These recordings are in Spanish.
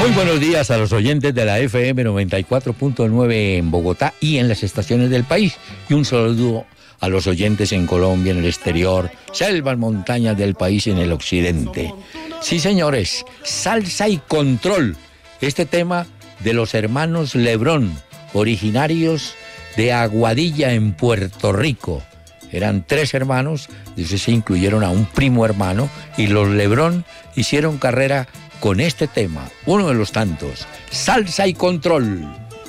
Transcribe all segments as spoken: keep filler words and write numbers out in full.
Muy buenos días a los oyentes de la F M noventa y cuatro punto nueve en Bogotá y en las estaciones del país. Y un saludo a los oyentes en Colombia, en el exterior, selvas, montañas del país y en el occidente. Sí, señores, salsa y control. Este tema de los hermanos Lebrón, originarios de Aguadilla en Puerto Rico. Eran tres hermanos, entonces se incluyeron a un primo hermano y los Lebrón hicieron carrera con este tema, uno de los tantos, salsa y control.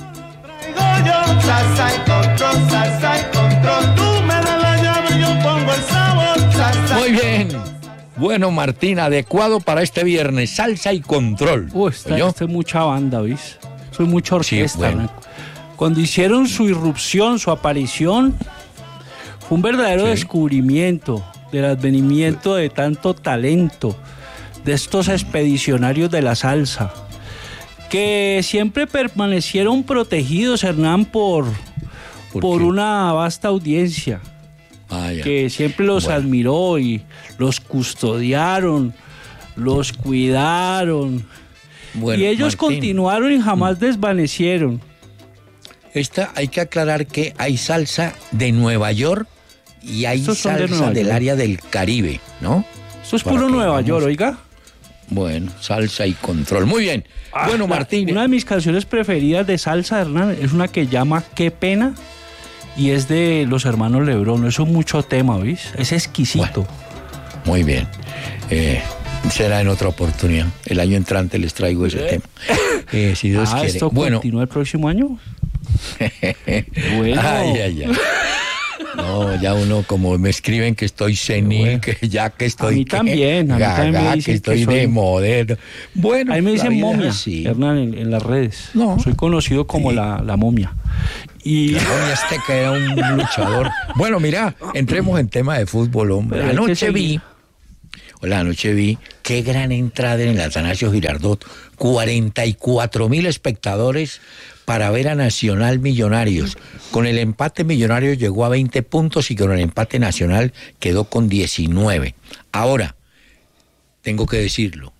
Salsa y control, salsa y control, tú me das la llave y yo pongo el sabor. Salsa. Muy bien. Bueno, Martín, adecuado para este viernes, salsa y control. Uy, esta, esta es mucha banda, ¿ves? Soy mucha orquesta. Sí, bueno. Cuando hicieron su irrupción, su aparición, fue un verdadero sí. descubrimiento del advenimiento de tanto talento, de estos expedicionarios de la salsa, que siempre permanecieron protegidos, Hernán, por, ¿Por, por una vasta audiencia, ah, que siempre los bueno. admiró y los custodiaron, los cuidaron, bueno, y ellos Martín, continuaron y jamás desvanecieron. Esta hay que aclarar que hay salsa de Nueva York y hay Estos salsa de del área del Caribe, ¿no? Eso es Para puro Nueva vamos... York, oiga. Bueno, salsa y control. Muy bien. Ah, bueno, Martín. Una de mis canciones preferidas de salsa, Hernán, es una que llama Qué Pena y es de los hermanos Lebrón. Eso es mucho tema, ¿ves? Es exquisito. Bueno, muy bien. Eh, será en otra oportunidad. El año entrante les traigo ese tema. Eh, si Dios ah, quiere. ¿Esto bueno. continúa el próximo año? Bueno. Ay, ay, ay. No, ya uno, como me escriben que estoy senil, bueno, que ya que estoy... A mí también, a mí gaga, también me dicen que estoy que soy, de moderno. Bueno, a mí me dicen momia, sí. Hernán, en, en las redes. No. Soy conocido como sí. la, la momia. Y... La momia este que era un luchador. Bueno, mira, entremos en tema de fútbol, hombre. Pero anoche vi... Hola, anoche vi qué gran entrada en el Atanasio Girardot. cuarenta y cuatro mil espectadores para ver a Nacional Millonarios. Con el empate Millonarios llegó a veinte puntos y con el empate Nacional quedó con diecinueve. Ahora, tengo que decirlo,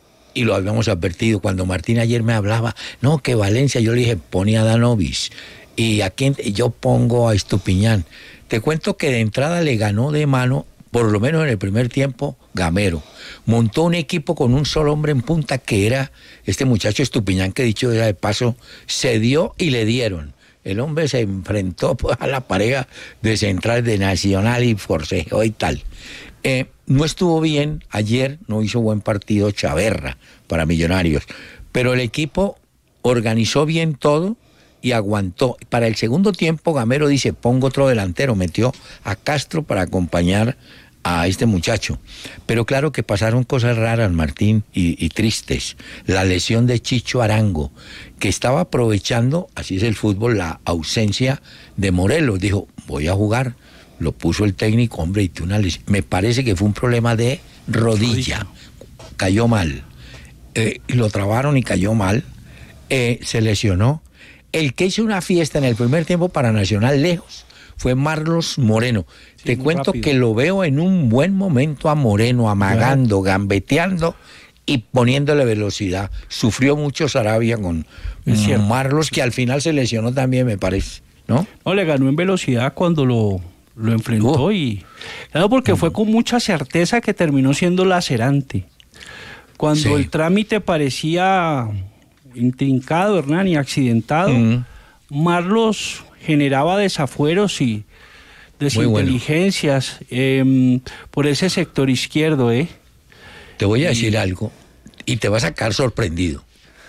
y lo habíamos advertido cuando Martín ayer me hablaba, no, que Valencia, yo le dije, pone a Danovis, y a quién yo pongo a Estupiñán. Te cuento que de entrada le ganó de mano, por lo menos en el primer tiempo, Gamero. Montó un equipo con un solo hombre en punta, que era este muchacho Estupiñán, que dicho era de paso, se dio y le dieron. El hombre se enfrentó pues, a la pareja de central de Nacional y forcejeó y tal. Eh, no estuvo bien ayer, no hizo buen partido Chaverra para Millonarios, pero el equipo organizó bien todo y aguantó. Para el segundo tiempo, Gamero dice, pongo otro delantero, metió a Castro para acompañar a este muchacho. Pero claro que pasaron cosas raras, Martín, y, y tristes. La lesión de Chicho Arango, que estaba aprovechando, así es el fútbol, la ausencia de Morelos. Dijo, voy a jugar. Lo puso el técnico, hombre, y tuvo una lesión. Me parece que fue un problema de rodilla. Cayó mal. Eh, lo trabaron y cayó mal. Eh, se lesionó. El que hizo una fiesta en el primer tiempo para Nacional lejos fue Marlos Moreno. Sí, Te cuento rápido. Que lo veo en un buen momento a Moreno, amagando, bueno. gambeteando y poniéndole velocidad. Sufrió mucho Sarabia con Marlos, que al final se lesionó también, me parece, ¿no? No, le ganó en velocidad cuando lo, lo enfrentó uh. y... Claro, porque uh. fue con mucha certeza que terminó siendo lacerante. Cuando sí. el trámite parecía intrincado, Hernán, y accidentado, uh. Marlos generaba desafueros y desinteligencias bueno. eh, por ese sector izquierdo, ¿eh? Te voy a y... decir algo y te vas a quedar sorprendido.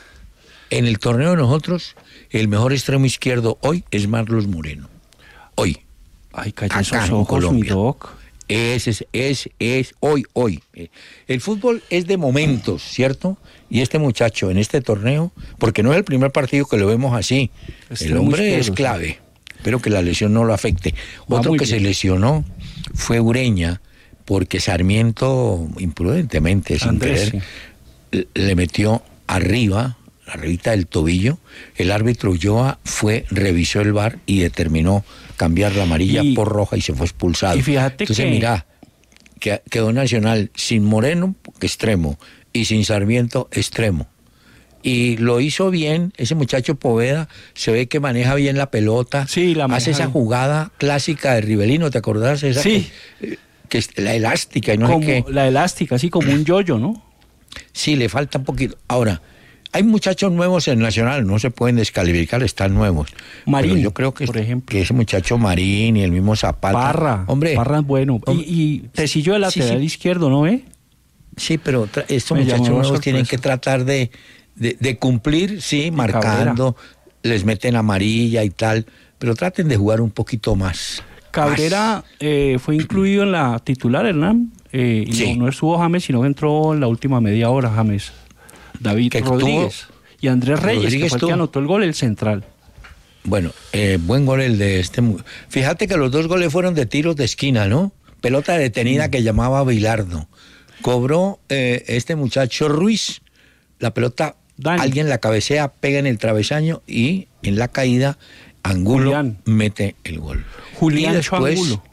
En el torneo de nosotros, el mejor extremo izquierdo hoy es Marlos Moreno. Hoy. Ay, calla esos ojos, mi doc. Es, es, es, es, hoy, hoy. El fútbol es de momentos, ¿cierto? Y este muchacho en este torneo, porque no es el primer partido que lo vemos así, Estoy el hombre es clave. Espero que la lesión no lo afecte. Va Otro que bien. se lesionó fue Ureña, porque Sarmiento, imprudentemente, sin Andrés, querer, sí. le metió arriba, la revista del tobillo. El árbitro Ulloa fue, revisó el V A R y determinó cambiar la amarilla y, por roja y se fue expulsado. Y fíjate Entonces, que... mira, que quedó Nacional sin Moreno, extremo, y sin Sarmiento, extremo. y lo hizo bien. Ese muchacho Poveda se ve que maneja bien la pelota. Sí, la hace esa bien. jugada clásica de Rivelino, ¿te acordás? Esa Sí. Que, que es la elástica y no como sé qué. la elástica, así como un yoyo, ¿no? Sí, le falta un poquito. Ahora, hay muchachos nuevos en Nacional, no se pueden descalificar, están nuevos. Marín, Pero yo creo que, por ejemplo. que ese muchacho Marín y el mismo Zapata. Parra, Hombre, Parra es bueno. Y, y Tecillo de lateral Sí, sí. izquierdo, ¿no ve? sí, pero tra- estos Me llamó muchachos la nuevos sorpresa. tienen que tratar de, de, de cumplir, sí, marcando, les meten amarilla y tal, pero traten de jugar un poquito más. Cabrera eh, fue incluido en la titular, Hernán. Eh, y Sí. no, no estuvo James, sino que entró en la última media hora, James. David Que Rodríguez. Y Andrés Reyes, Rodríguez que fue el tuvo- que anotó el gol, el central. Bueno, eh, buen gol el de este. mu- Fíjate que los dos goles fueron de tiros de esquina, ¿no? Pelota detenida que llamaba Bilardo. Cobró eh, este muchacho Ruiz. La pelota, Dani. alguien la cabecea, pega en el travesaño y en la caída Angulo Julián. mete el gol. Julián y después, Angulo.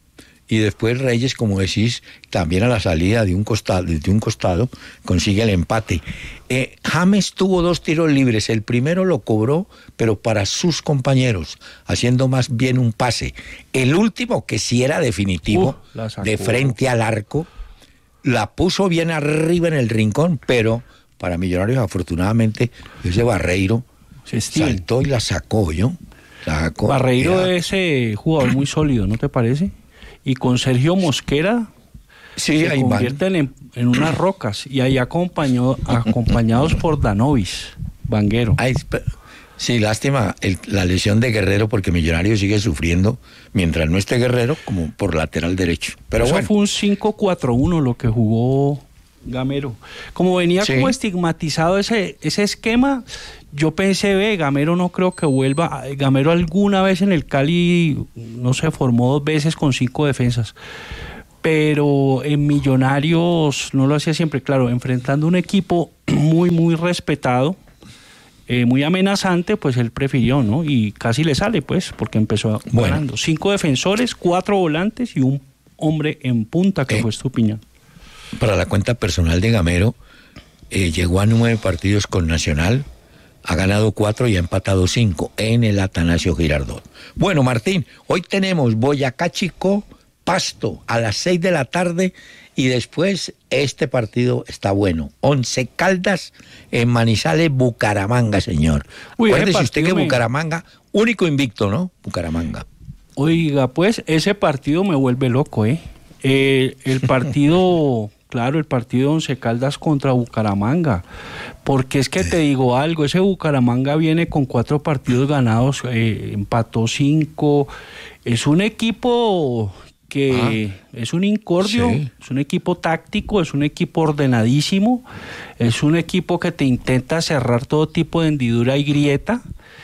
y después Reyes, como decís, también a la salida de un costado, de un costado consigue el empate. Eh, James tuvo dos tiros libres. El primero lo cobró, pero para sus compañeros, haciendo más bien un pase. El último, que sí era definitivo, Uh, la sacó. de frente al arco, la puso bien arriba en el rincón, pero para Millonarios, afortunadamente, ese Barreiro Sí, Steven. saltó y la sacó, ¿yo? La sacó. Barreiro Era- es eh, jugador muy sólido, ¿no te parece? Y con Sergio Mosquera Sí, se ahí van. convierten en, en unas rocas. Y ahí acompañó, acompañados por Danovis, Vanguero. Ay, pe- sí, lástima el- la lesión de Guerrero porque Millonarios sigue sufriendo mientras no esté Guerrero como por lateral derecho. Pero Eso bueno, fue un cinco cuatro uno lo que jugó Gamero. Como venía Sí. como estigmatizado ese, ese esquema, yo pensé, ve, Gamero no creo que vuelva. Gamero alguna vez en el Cali, no se formó dos veces con cinco defensas. Pero en Millonarios no lo hacía siempre, claro, enfrentando un equipo muy, muy respetado, eh, muy amenazante, pues él prefirió, ¿no? Y casi le sale, pues, porque empezó Bueno. ganando. Cinco defensores, cuatro volantes y un hombre en punta, que Eh. fue Estupiñán. para la cuenta personal de Gamero, eh, llegó a nueve partidos con Nacional, ha ganado cuatro y ha empatado cinco en el Atanasio Girardot. Bueno, Martín, hoy tenemos Boyacá Chico, Pasto a las seis de la tarde y después este partido está bueno. Once Caldas en Manizales, Bucaramanga, señor. Uy, ese Acuérdese usted que partido me- Bucaramanga, único invicto, ¿no? Bucaramanga. Oiga, pues ese partido me vuelve loco, ¿eh? Eh, el partido, claro, el partido Once Caldas contra Bucaramanga. Porque es que te digo algo, ese Bucaramanga viene con cuatro partidos ganados, eh, empató cinco. Es un equipo que es un incordio, sí. es un equipo táctico, es un equipo ordenadísimo, es un equipo que te intenta cerrar todo tipo de hendidura y grieta.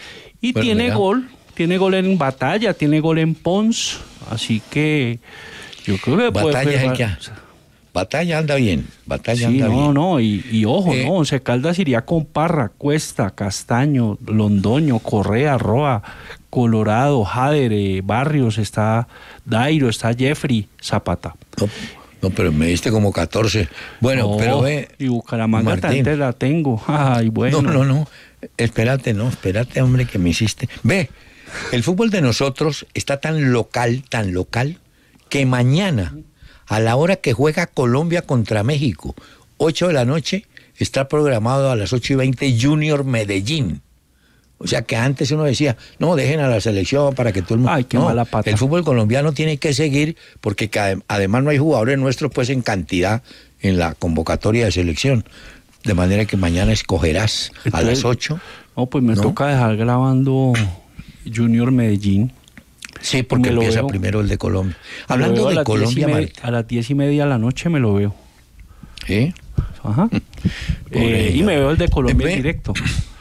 Y Bueno, tiene mira. gol, tiene gol en Batalla, tiene gol en Pons, así que yo creo que puede Batalla es el jugar- que- Batalla anda bien, Batalla Sí, anda no, bien. no, y, y ojo, Eh, no, Once Caldas iría con Parra, Cuesta, Castaño, Londoño, Correa, Roa, Colorado, Jader, eh, Barrios, está Dairo, está Jeffrey, Zapata. No, no, pero me diste como catorce. Bueno, No, pero ve. y Bucaramanga Martín. también te la tengo. Ay, bueno. No, no, no. Espérate, no, espérate, hombre, que me hiciste. Ve, el fútbol de nosotros está tan local, tan local, que mañana, a la hora que juega Colombia contra México, ocho de la noche, está programado a las ocho y veinte Junior Medellín. O sea que antes uno decía, no, dejen a la selección para que todo el mundo... Ay, qué No, mala pata. el fútbol colombiano tiene que seguir porque que adem- además no hay jugadores nuestros pues en cantidad en la convocatoria de selección. De manera que mañana escogerás a Entonces, las ocho. No, pues me ¿No? toca dejar grabando Junior Medellín. Sí, porque me lo empieza veo. primero el de Colombia. Me lo Hablando veo a de las diez y Colombia, media- Martín. a las diez y media de la noche me lo veo. ¿Sí? Ajá. Pobre Eh, y ella. me veo el de Colombia Ve- en directo.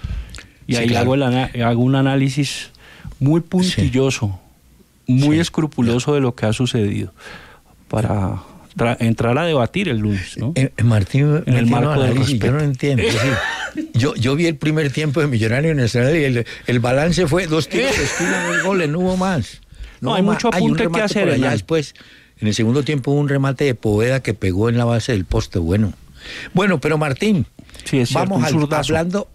Y Sí, ahí claro. hago, el ana- hago un análisis muy puntilloso, muy Sí. escrupuloso de lo que ha sucedido para tra- entrar a debatir el lunes, ¿no? Eh, eh, Martín, En el metió marco del análisis, yo no respeto. entiendo. Es decir, yo, yo vi el primer tiempo de Millonario Nacional y el, el balance fue dos tiros de esquina, dos goles, no hubo más. No, hay hubo mucho más. un apunte que remate hacer, por allá Hernán. después, en el segundo tiempo hubo un remate de Poveda que pegó en la base del poste, bueno. Bueno, pero Martín, Sí, es cierto, vamos un al, zurdazo. hablando,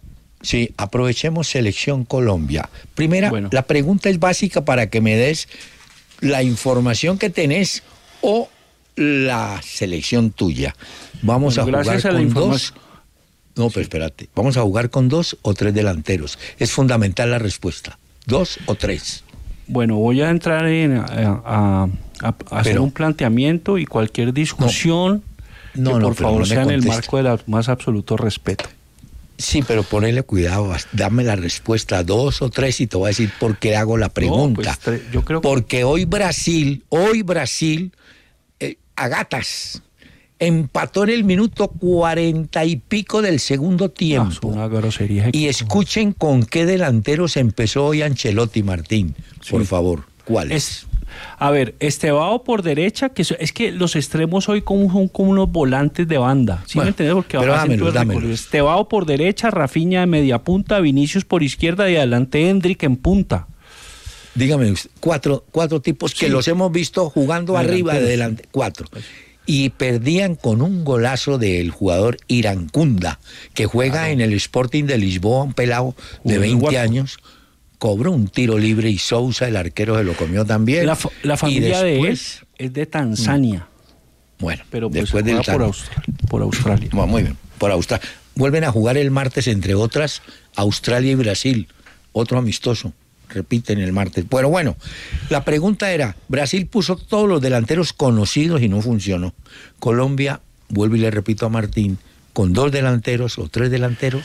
Sí, aprovechemos Selección Colombia. Primera, Bueno. la pregunta es básica para que me des la información que tenés o la selección tuya. Vamos Bueno, a jugar gracias a la con información. dos. No, pero espérate. Vamos a jugar con dos o tres delanteros. Es fundamental la respuesta. ¿Dos o tres? Bueno, voy a entrar en, a, a- a hacer Pero- un planteamiento y cualquier discusión No, que no, por pero favor no me sea en el contesta. marco del más absoluto respeto. Sí, pero ponele cuidado. Dame la respuesta. Dos o tres y te voy a decir por qué hago la pregunta. pues, tre- yo creo que- Porque hoy Brasil, hoy Brasil, eh, a gatas, empató en el minuto cuarenta y pico del segundo No, es tiempo. una grosería. Y escuchen con qué delanteros empezó hoy Ancelotti, Martín. Por Sí. favor, ¿cuáles? Es, a ver, Estevao por derecha, que so- es que los extremos hoy como, son como unos volantes de banda. ¿Sí Bueno, me entiendes? Porque pero hacen todo dámelos, el recorrido. dámelos. Estevao por derecha, Rafinha de media punta, Vinicius por izquierda y adelante Hendrik en punta. Dígame, usted, cuatro, cuatro tipos que Sí. los hemos visto jugando arriba de Delanteros. delante. Cuatro. Y perdían con un golazo del jugador Irancunda, que juega en el Sporting de Lisboa, un pelado de Jugó en veinte Watford. años. Cobró un tiro libre y Sousa, el arquero, se lo comió también. La, fa- la Y familia de él después, es de Tanzania, Bueno, pero pues después del juega por, Tan- Austria- por Australia. Bueno, muy bien, por Australia. Vuelven a jugar el martes, entre otras, Australia y Brasil. Otro amistoso. Repiten el martes. Bueno, bueno, la pregunta era, Brasil puso todos los delanteros conocidos y no funcionó. Colombia, vuelvo y le repito a Martín, con dos delanteros o tres delanteros.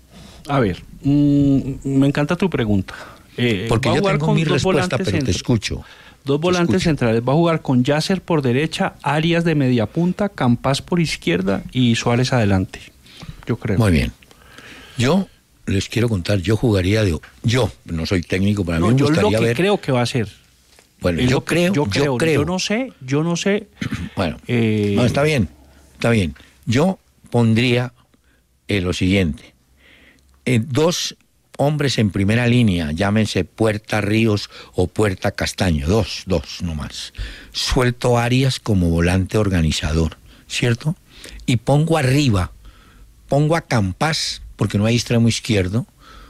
A ver, mm, me encanta tu pregunta. Eh, Porque va a yo jugar tengo con mi dos respuesta, volantes pero te centra- escucho. Dos Te volantes escucho. centrales. Va a jugar con Yasser por derecha, Arias de media punta, Campas por izquierda y Suárez adelante. Yo creo. Muy bien. Yo les quiero contar, yo jugaría de... Yo, no soy técnico, para No, mí me yo lo gustaría que ver... creo que va a ser. Bueno, Es yo lo que- creo, yo yo creo, creo... yo no sé, yo no sé. Bueno, Eh, no, está bien, está bien. Yo pondría eh, lo siguiente. Eh, dos hombres en primera línea, llámense Puerta Ríos o Puerta Castaño, dos, dos nomás. Suelto Arias como volante organizador, ¿cierto? Y pongo arriba, pongo a Campas, porque no hay extremo izquierdo.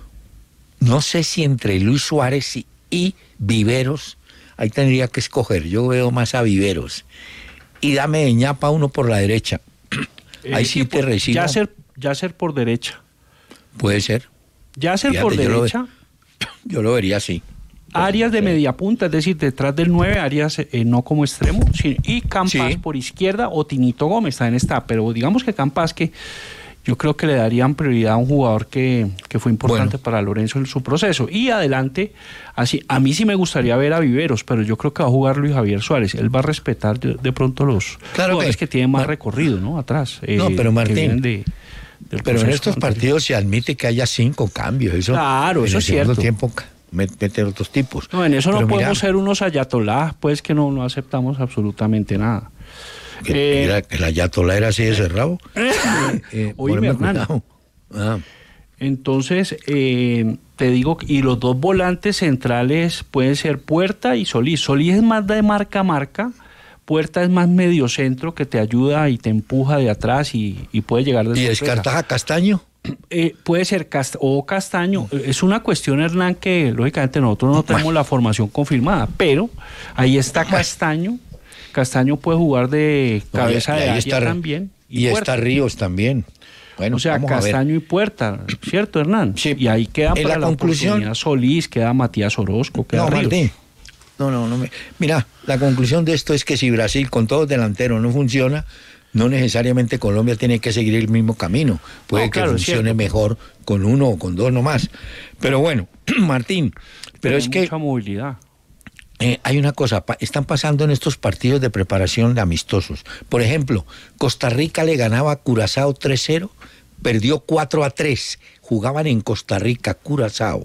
No sé si entre Luis Suárez y, y Viveros, ahí tendría que escoger, yo veo más a Viveros. Y dame de ñapa uno por la derecha. eh, Ahí sí te recibo. Yasser, Yasser por derecha. Puede ser. Yasser Fíjate, por yo lo ve- derecha. Yo lo vería así. Arias de Sí. media punta, es decir, detrás del nueve, Arias eh, no como extremo, sí, y Campas Sí. por izquierda o Tinito Gómez también está, pero digamos que Campas que yo creo que le darían prioridad a un jugador que, que fue importante Bueno. para Lorenzo en su proceso. Y adelante, así, a mí sí me gustaría ver a Viveros, pero yo creo que va a jugar Luis Javier Suárez. Él va a respetar de, de pronto los Claro jugadores que- que, tienen más Mar- recorrido, ¿no? Atrás. eh, No, pero que Martín, vienen de- del Pero en proceso estos anterior. partidos se admite que haya cinco cambios. Eso, Claro, en eso el es segundo cierto. tiempo ca- met- mete otros tipos. No, en eso no Pero mira, podemos ser unos ayatolás, pues que no, no aceptamos absolutamente nada. que- Eh, era- que la Ayatolá era así de cerrado. Eh, Oíme, ponme Hernán. cuidado. Ah, Entonces, eh, te digo, y los dos volantes centrales pueden ser Puerta y Solís. Solís es más de marca a marca, Puerta es más medio centro que te ayuda y te empuja de atrás y, y puede llegar de ¿Y sorpresa. descartas a Castaño? Eh, puede ser Cast o Castaño. Es una cuestión, Hernán, que lógicamente nosotros no tenemos la formación confirmada, pero ahí está Castaño. Castaño puede jugar de No, cabeza y- y de ahí área está- también. Y, Puerta. está Ríos también. Bueno, O sea, vamos a ver. Castaño y Puerta, ¿cierto, Hernán? Sí. Y ahí queda En para la la, conclusión- oportunidad Solís, queda Matías Orozco, queda No, Ríos. Martín. No, no, no. Me... Mira, la conclusión de esto es que si Brasil con todos delanteros no funciona, no necesariamente Colombia tiene que seguir el mismo camino. Puede No, claro, que es funcione cierto. mejor con uno o con dos nomás. Pero bueno, Martín, pero Tiene es que mucha movilidad. eh, hay una cosa, pa- están pasando en estos partidos de preparación de amistosos. Por ejemplo, Costa Rica le ganaba a Curazao tres cero, perdió cuatro a tres. Jugaban en Costa Rica, Curazao.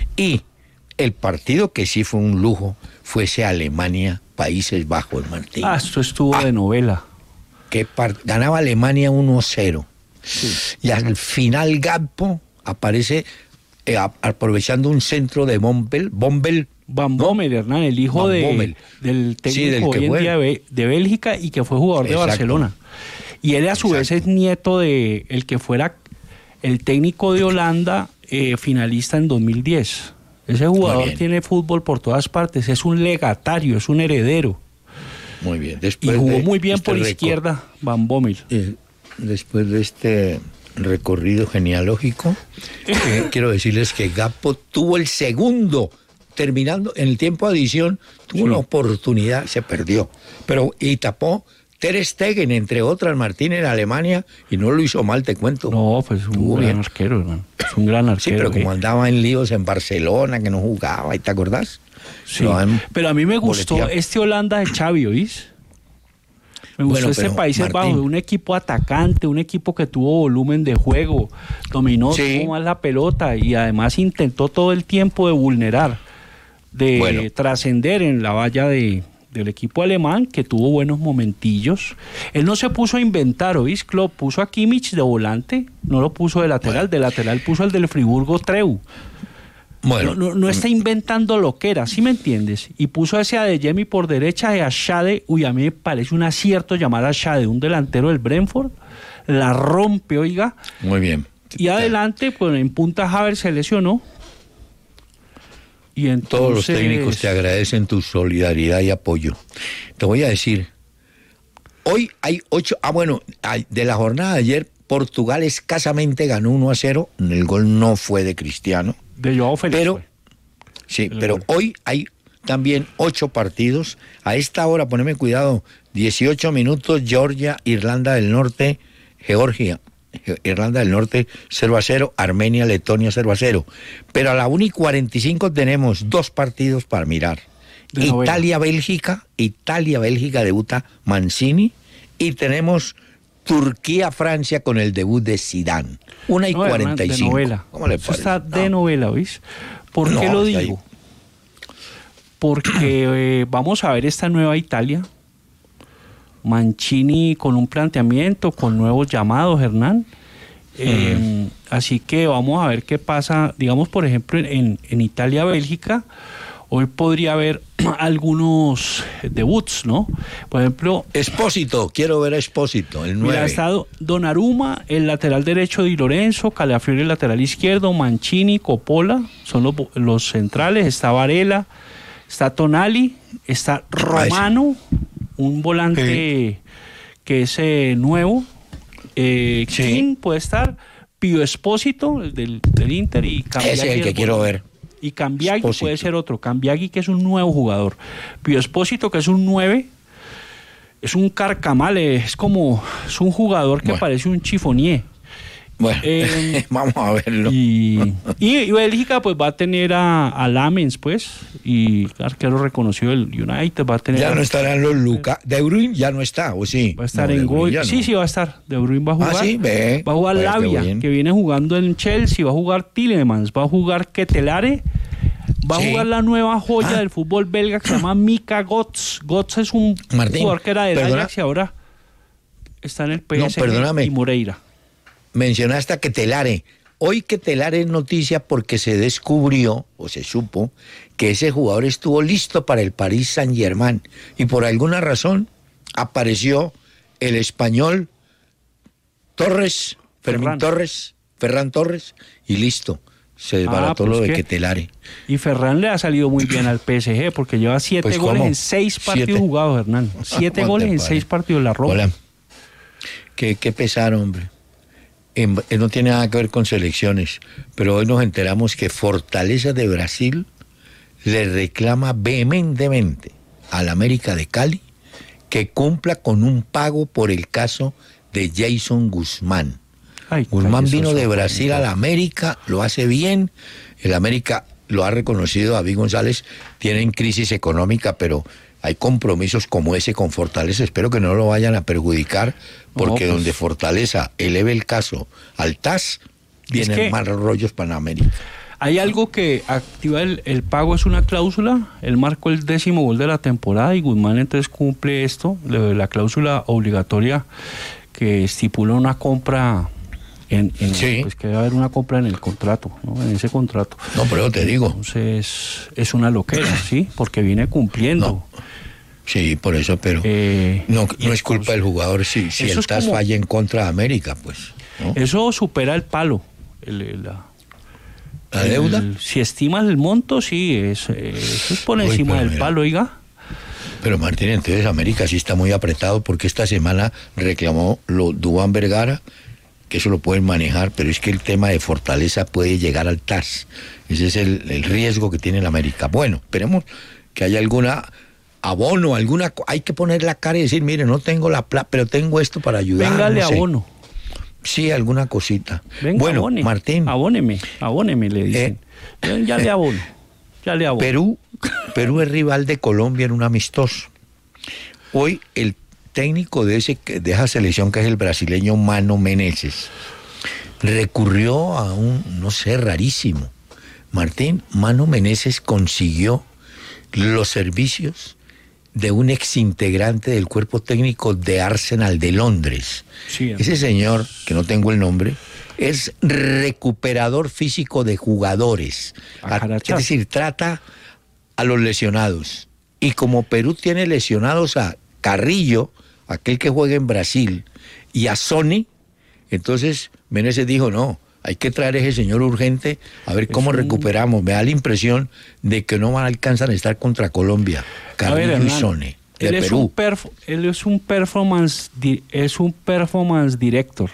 Y el partido que sí fue un lujo fue ese Alemania, Países Bajos, Martín. Ah, esto estuvo Ah. de novela. Que par- ganaba Alemania uno cero. Y al final Gakpo aparece eh, a- aprovechando un centro de Bombel, Bombel Van Bommel, Hernán, el hijo Van de, Bommel. del técnico Sí, del que hoy en fue. día de, de Bélgica y que fue jugador de Exacto. Barcelona. Y él a su vez Exacto. es nieto de el que fuera el técnico de Holanda eh, finalista en dos mil diez. Ese jugador tiene fútbol por todas partes, es un legatario, es un heredero. Muy bien. Después y jugó de muy bien este por récord, izquierda, Van Bommel. Eh, después de este recorrido genealógico, eh, quiero decirles que Gakpo tuvo el segundo, terminando en el tiempo de adición, tuvo sí. una oportunidad, se perdió, pero y tapó Ter Stegen, entre otras, Martín, en Alemania, y no lo hizo mal, te cuento. No, pues un tuvo gran bien. arquero, hermano. Es un gran arquero. Sí, pero como andaba en líos en Barcelona, que no jugaba, ¿te acordás? Sí, pero a mí me gustó boleteado. este Holanda de Xavi, ¿oís? Me gustó bueno, este Países Bajos, un equipo atacante, un equipo que tuvo volumen de juego, dominó sí. más la pelota y además intentó todo el tiempo de vulnerar, de bueno. trascender en la valla de, del equipo alemán, que tuvo buenos momentillos. Él no se puso a inventar, ¿oís? Klopp puso a Kimmich de volante, no lo puso de lateral, bueno. de lateral puso al del Friburgo Treu. Bueno, no, no, no está inventando lo que era, ¿sí me entiendes? Y puso a ese Adeyemi por derecha y a Schade. Uy, a mí me parece un acierto llamar a Schade, un delantero del Brentford. La rompe, oiga. Muy bien. Y adelante, pues en punta Havertz se lesionó. Y entonces... Todos los técnicos te agradecen tu solidaridad y apoyo. Te voy a decir, hoy hay ocho... Ah, bueno, de la jornada de ayer, Portugal escasamente ganó uno a cero. El gol no fue de Cristiano. De Joao Félix. Pero, sí, pero gol. Hoy hay también ocho partidos. A esta hora, poneme cuidado, dieciocho minutos, Georgia, Irlanda del Norte, Georgia, Irlanda del Norte cero a cero, Armenia, Letonia cero a cero. Pero a la una y cuarenta y cinco tenemos dos partidos para mirar. Italia-Bélgica, Italia-Bélgica debuta Mancini y tenemos Turquía-Francia con el debut de Zidane. Una y cuarenta y cinco. De ¿Cómo le parece? Eso está de no. novela, ¿oís? ¿Por no, qué lo digo? Hay... Porque eh, vamos a ver esta nueva Italia. Mancini con un planteamiento, con nuevos llamados, Hernán. Eh, mm. Así que vamos a ver qué pasa, digamos, por ejemplo, en, en Italia-Bélgica. Hoy podría haber algunos debuts, ¿no? Por ejemplo... Espósito, quiero ver a Espósito, el nueve. Mira, ha estado Donnarumma, el lateral derecho Di Lorenzo, Calafiori, el lateral izquierdo, Mancini, Coppola, son los, los centrales, está Varela, está Tonali, está Romano, un volante sí. que es eh, nuevo, eh, sí. King puede estar, Pio Espósito, el del, del Inter, y Cambiaghi. Ese es el que quiero ver. Y Cambiaghi Espósito. Puede ser otro. Cambiaghi, que es un nuevo jugador. Pio Espósito, que es un nueve, es un carcamale, es como, es un jugador que bueno. parece un chifonier. Bueno, eh, vamos a verlo. Y, y Bélgica, pues va a tener a, a Lamens, pues, y arquero reconocido del United, va a tener... Ya a, no estarán los Lucas. De Bruyne ya no está, ¿o sí? Va a estar no, en gol. No. Sí, sí, va a estar. De Bruyne va a jugar. Ah, sí, ve. Va a jugar pues Lavia, que viene jugando en Chelsea, va a jugar Tielemans, va a jugar Ketelare, va a sí. jugar la nueva joya ah. del fútbol belga que se llama Mika Götze. Götze es un Martín, jugador que era del Ajax y ahora está en el P S G no, y Moreira. Mencionaste a Ketelare. Hoy Ketelare es noticia porque se descubrió, o se supo, que ese jugador estuvo listo para el Paris Saint-Germain y por alguna razón apareció el español Torres, Fermín Ferran. Torres, Ferran Torres, y listo. Se desbarató ah, pues lo de Ketelare. Y Ferran le ha salido muy bien al P S G porque lleva siete pues goles ¿cómo? en seis partidos ¿Siete? jugados, Hernán. Siete goles en seis partidos, la ropa. Hola. Qué, qué pesar, hombre. No tiene nada que ver con selecciones, pero hoy nos enteramos que Fortaleza de Brasil le reclama vehementemente al América de Cali que cumpla con un pago por el caso de Jason Guzmán. Ay, Guzmán vino de Brasil a la América, lo hace bien, el América lo ha reconocido, David González, tienen crisis económica, pero hay compromisos como ese con Fortaleza, espero que no lo vayan a perjudicar, porque no, pues, donde Fortaleza eleve el caso al T A S, vienen es que más rollos para América. Hay algo que activa el, el pago, es una cláusula, él marcó el décimo gol de la temporada y Guzmán entonces cumple esto, la cláusula obligatoria que estipula una compra... En, en, sí. Pues que debe haber una compra en el contrato, ¿no? En ese contrato. No, pero te digo. Entonces, es una loquera, ¿sí? Porque viene cumpliendo. No. Sí, por eso, pero eh, no, no es culpa del jugador si, si el T A S como, falla en contra de América, pues. ¿no? Eso supera el palo. El, el, la, ¿La deuda? El, si estimas el monto, sí, es, es, es por Uy, encima pero del mira. palo, oiga. Pero Martín, entonces América sí está muy apretado porque esta semana reclamó lo Duván Vergara, que eso lo pueden manejar, pero es que el tema de Fortaleza puede llegar al T A S. Ese es el, el riesgo que tiene el América. Bueno, esperemos que haya alguna abono, alguna... Hay que poner la cara y decir, mire, no tengo la plata, pero tengo esto para ayudar. Véngale no sé. abono. Sí, alguna cosita. Venga, bueno, abone, Martín. Abóneme, abóneme, le dicen. Eh, ya, ya le abono, ya le abono. Perú, Perú es rival de Colombia en un amistoso. Hoy el técnico de, ese, de esa selección, que es el brasileño Mano Menezes, recurrió a un, no sé, rarísimo. Martín, Mano Menezes consiguió los servicios de un exintegrante del cuerpo técnico de Arsenal de Londres. Sí, Ese señor, que no tengo el nombre, es recuperador físico de jugadores. A A- carachar. es decir, trata a los lesionados. Y como Perú tiene lesionados a Carrillo, aquel que juega en Brasil, y a Sony, entonces Menezes dijo, no, hay que traer a ese señor urgente a ver cómo un- recuperamos. Me da la impresión de que no alcanzan a estar contra Colombia. A ver, Carrillo y Hernán, Sony, de él es, Perú. un perf- él es un performance di- es un performance director.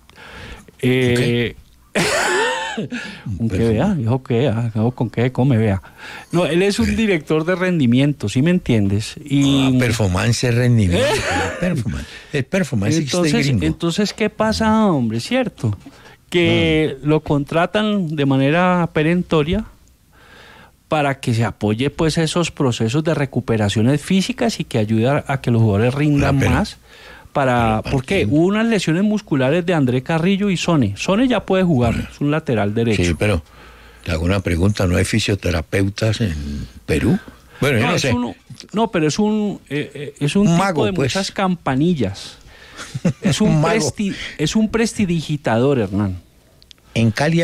Eh, con que perform- vea, dijo que vea, dijo con qué come, vea. No, él es un director de rendimiento, ¿sí me entiendes? Y Ah, performance es rendimiento. performance. El performance es entonces, gringo. entonces, ¿qué pasa, hombre? ¿Cierto? Que lo contratan de manera perentoria para que se apoye pues esos procesos de recuperaciones físicas y que ayude a, a que los jugadores rindan Ah, pero- más. Para, pero, ¿por qué? Martín. Hubo unas lesiones musculares de André Carrillo y Sone. Sone ya puede jugar, es un lateral derecho. Sí, pero te hago una pregunta, ¿no hay fisioterapeutas en Perú? Bueno, yo No, no, es sé. un- no, pero es un, eh, eh, es un, Un tipo mago, de pues. muchas campanillas. Es un, Un mago. presti- es un prestidigitador, Hernán. En Cali